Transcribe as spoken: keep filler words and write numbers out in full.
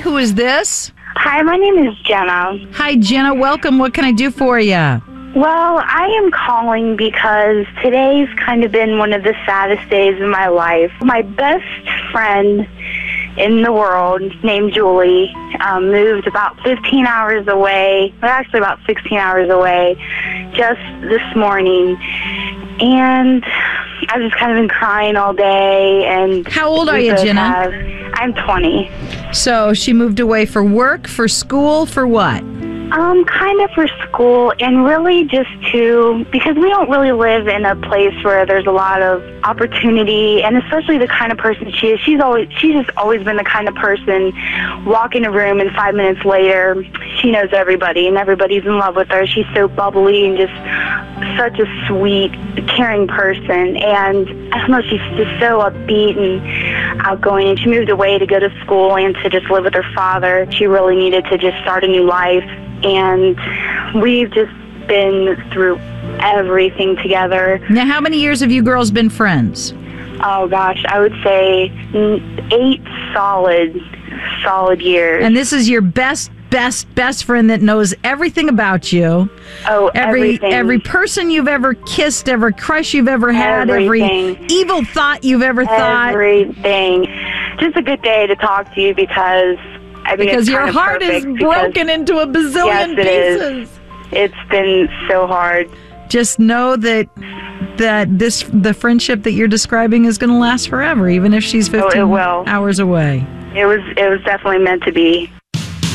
Who is this? Hi, my name is Jenna. Hi, Jenna. Welcome. What can I do for you? Well, I am calling because today's kind of been one of the saddest days of my life. My best friend in the world, named Julie, um, moved about fifteen hours away, or actually about sixteen hours away, just this morning. And I've just kind of been crying all day. And how old are you, Jenna? Have, I'm twenty. So she moved away for work, for school, for what? Um, kind of for school, and really just to, because we don't really live in a place where there's a lot of opportunity, and especially the kind of person she is. She's always, she's just always been the kind of person, walk in a room and five minutes later, she knows everybody, and everybody's in love with her. She's so bubbly and just such a sweet, caring person, and I don't know, she's just so upbeat and outgoing, and she moved away to go to school and to just live with her father. She really needed to just start a new life. And we've just been through everything together. Now, how many years have you girls been friends? Oh, gosh, I would say eight solid, solid years. And this is your best, best, best friend that knows everything about you. Oh, every, everything. Every person you've ever kissed, every crush you've ever had, everything. Every evil thought you've ever thought. Everything. Just a good day to talk to you because... I mean, because your heart is broken into a bazillion yes, it pieces. Is. It's been so hard. Just know that that this the friendship that you're describing is going to last forever, even if she's fifteen oh, it will. hours away. It was it was definitely meant to be.